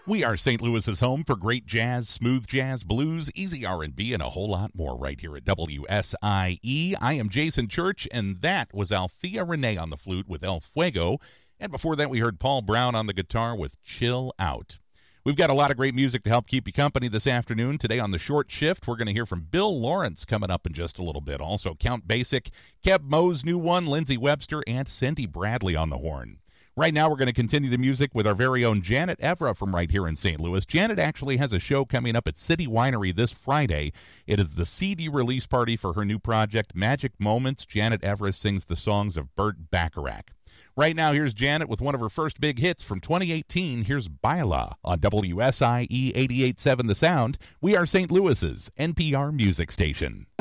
We are St. Louis's home for great jazz, smooth jazz, blues, easy R&B, and a whole lot more right here at WSIE. I am Jason Church, and that was Althea Renee on the flute with El Fuego. And before that, we heard Paul Brown on the guitar with Chill Out. We've got a lot of great music to help keep you company this afternoon. Today on the short shift, we're going to hear from Bill Lawrence coming up in just a little bit. Also, Count Basic, Keb Mo's new one, Lindsey Webster, and Cindy Bradley on the horn. Right now, we're going to continue the music with our very own Janet Evra from right here in St. Louis. Janet actually has a show coming up at City Winery this Friday. It is the CD release party for her new project, Magic Moments. Janet Evra sings the songs of Burt Bacharach. Right now, here's Janet with one of her first big hits from 2018. Here's Baila on WSIE 88.7 The Sound. We are St. Louis's NPR music station.